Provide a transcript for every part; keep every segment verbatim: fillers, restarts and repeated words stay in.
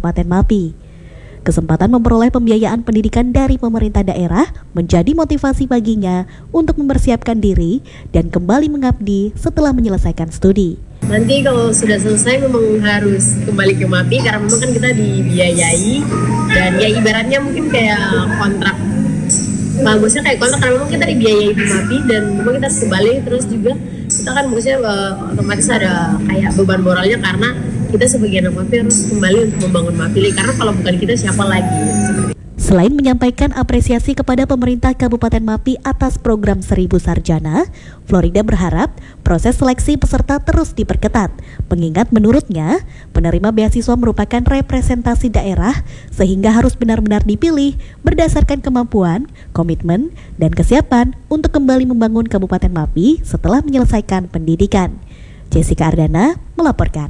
Kabupaten Mapi. Kesempatan memperoleh pembiayaan pendidikan dari pemerintah daerah menjadi motivasi baginya untuk mempersiapkan diri dan kembali mengabdi setelah menyelesaikan studi. Nanti kalau sudah selesai memang harus kembali ke Mapi karena memang kan kita dibiayai dan ya ibaratnya mungkin kayak kontrak, bagusnya kayak kontrak karena memang kita dibiayai di Mapi dan memang kita harus kembali. Terus juga kita kan maksudnya uh, otomatis ada kayak beban moralnya karena kita sebagai anak Mapi harus kembali untuk membangun Mapi karena kalau bukan kita siapa lagi. Selain menyampaikan apresiasi kepada pemerintah Kabupaten Mapi atas program Seribu Sarjana, Florida berharap proses seleksi peserta terus diperketat, mengingat menurutnya penerima beasiswa merupakan representasi daerah sehingga harus benar-benar dipilih berdasarkan kemampuan, komitmen, dan kesiapan untuk kembali membangun Kabupaten Mapi setelah menyelesaikan pendidikan. Jessica Ardana melaporkan.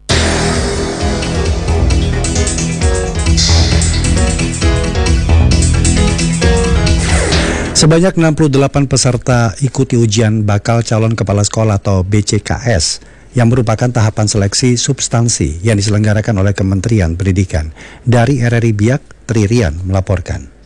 Sebanyak enam puluh delapan peserta ikuti ujian bakal calon kepala sekolah atau B C K S yang merupakan tahapan seleksi substansi yang diselenggarakan oleh Kementerian Pendidikan. Dari R R I Biak, Tri Rian melaporkan.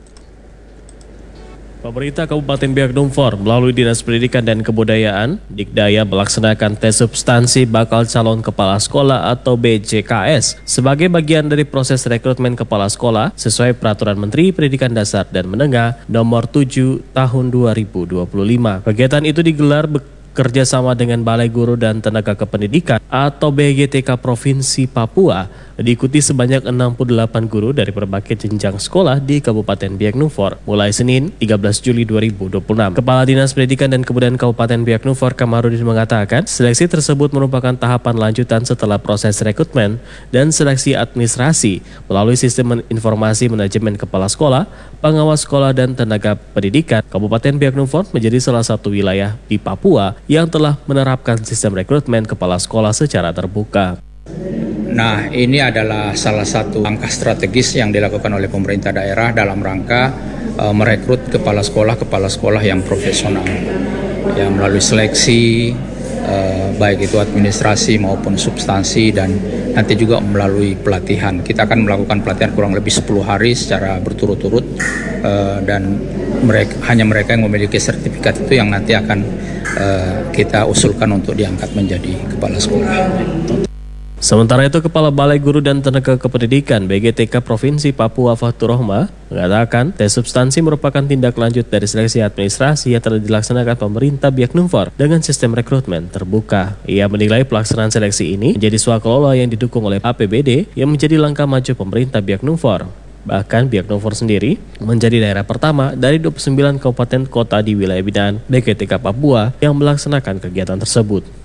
Pemerintah Kabupaten Biak Numfor melalui Dinas Pendidikan dan Kebudayaan, Dikdaya melaksanakan tes substansi bakal calon kepala sekolah atau B C K S sebagai bagian dari proses rekrutmen kepala sekolah sesuai Peraturan Menteri Pendidikan Dasar dan Menengah Nomor tujuh Tahun dua ribu dua puluh lima. Kegiatan itu digelar bekerjasama dengan Balai Guru dan Tenaga Kependidikan atau B G T K Provinsi Papua, diikuti sebanyak enam puluh delapan guru dari berbagai jenjang sekolah di Kabupaten Biak Numfor mulai Senin tiga belas Juli dua ribu dua puluh enam. Kepala Dinas Pendidikan dan Kebudayaan Kabupaten Biak Numfor Kamarudin mengatakan seleksi tersebut merupakan tahapan lanjutan setelah proses rekrutmen dan seleksi administrasi melalui sistem informasi manajemen kepala sekolah, pengawas sekolah dan tenaga pendidikan. Kabupaten Biak Numfor menjadi salah satu wilayah di Papua yang telah menerapkan sistem rekrutmen kepala sekolah secara terbuka. Nah, ini adalah salah satu langkah strategis yang dilakukan oleh pemerintah daerah dalam rangka uh, merekrut kepala sekolah-kepala sekolah yang profesional, yang melalui seleksi, uh, baik itu administrasi maupun substansi dan nanti juga melalui pelatihan. Kita akan melakukan pelatihan kurang lebih sepuluh hari secara berturut-turut uh, dan mereka, hanya mereka yang memiliki sertifikat itu yang nanti akan uh, kita usulkan untuk diangkat menjadi kepala sekolah. Sementara itu, Kepala Balai Guru dan Tenaga Kependidikan B G T K Provinsi Papua Fatur Rohma mengatakan tes substansi merupakan tindak lanjut dari seleksi administrasi yang telah dilaksanakan pemerintah Biak Numfor dengan sistem rekrutmen terbuka. Ia menilai pelaksanaan seleksi ini menjadi swakelola yang didukung oleh A P B D yang menjadi langkah maju pemerintah Biak Numfor. Bahkan Biak Numfor sendiri menjadi daerah pertama dari dua puluh sembilan kabupaten kota di wilayah binaan B G T K Papua yang melaksanakan kegiatan tersebut.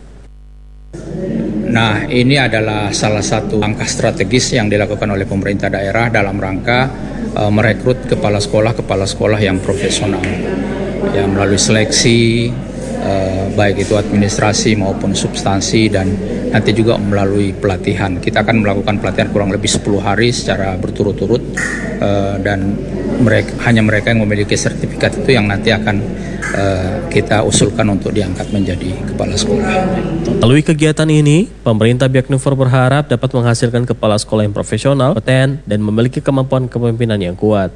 Nah, ini adalah salah satu langkah strategis yang dilakukan oleh pemerintah daerah dalam rangka uh, merekrut kepala sekolah-kepala sekolah yang profesional, yang melalui seleksi, uh, baik itu administrasi maupun substansi dan nanti juga melalui pelatihan. Kita akan melakukan pelatihan kurang lebih sepuluh hari secara berturut-turut uh, dan mereka, hanya mereka yang memiliki sertifikat itu yang nanti akan uh, kita usulkan untuk diangkat menjadi kepala sekolah. Melalui kegiatan ini, pemerintah Biak Numfor berharap dapat menghasilkan kepala sekolah yang profesional, kompeten, dan memiliki kemampuan kepemimpinan yang kuat.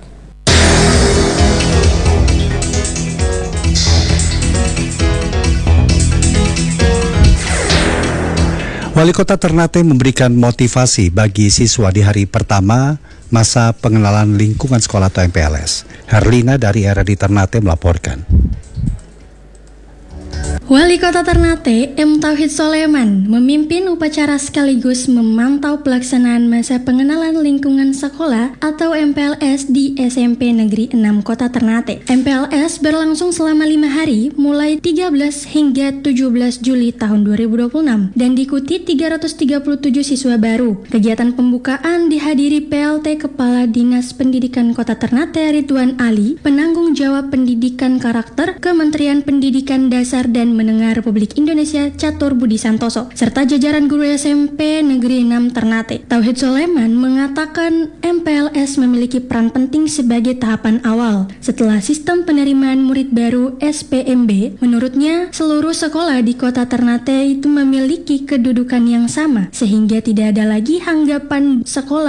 Wali Kota Ternate memberikan motivasi bagi siswa di hari pertama masa pengenalan lingkungan sekolah atau M P L S. Herlina dari R R I Ternate melaporkan. Wali Kota Ternate, M. Tauhid Soleman, memimpin upacara sekaligus memantau pelaksanaan masa pengenalan lingkungan sekolah atau M P L S di S M P Negeri enam Kota Ternate. M P L S berlangsung selama lima hari, mulai tiga belas hingga tujuh belas Juli tahun dua ribu dua puluh enam, dan diikuti tiga ratus tiga puluh tujuh siswa baru. Kegiatan pembukaan dihadiri P L T Kepala Dinas Pendidikan Kota Ternate Ridwan Ali, penanggung jawab pendidikan karakter Kementerian Pendidikan Dasar dan Menengah Republik Indonesia Catur Budi Santoso, serta jajaran guru S M P Negeri enam Ternate. Tauhid Soleman mengatakan M P L S memiliki peran penting sebagai tahapan awal setelah sistem penerimaan murid baru S P M B. Menurutnya, seluruh sekolah di Kota Ternate itu memiliki kedudukan yang sama, sehingga tidak ada lagi anggapan sekolah